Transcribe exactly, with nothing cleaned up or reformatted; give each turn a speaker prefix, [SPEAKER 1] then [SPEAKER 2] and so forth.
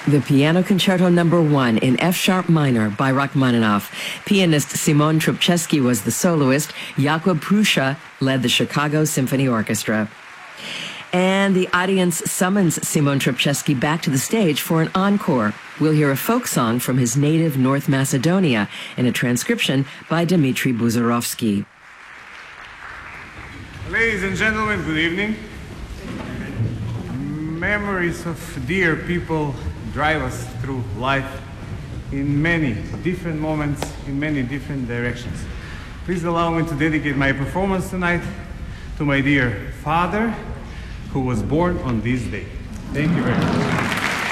[SPEAKER 1] The Piano Concerto Number One in F-sharp minor by Rachmaninoff. Pianist Simon Trubczewski was the soloist. Jakub Prusza led the Chicago Symphony Orchestra. And the audience summons Simon Trubczewski back to the stage for an encore. We'll hear a folk song from his native North Macedonia in a transcription by Dmitry Buzarovsky.
[SPEAKER 2] Ladies and gentlemen, good evening. Memories of dear people drive us through life in many different moments, in many different directions. Please allow me to dedicate my performance tonight to my dear father, who was born on this day. Thank you very much.